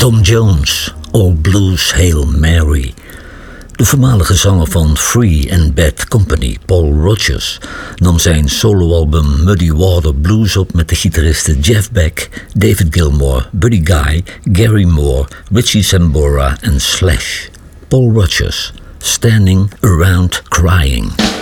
Tom Jones, Old Blues Hail Mary. De voormalige zanger van Free and Bad Company, Paul Rodgers, nam zijn soloalbum Muddy Water Blues op met de gitaristen Jeff Beck, David Gilmour, Buddy Guy, Gary Moore, Richie Sambora en Slash. Paul Rodgers, Standing Around Crying.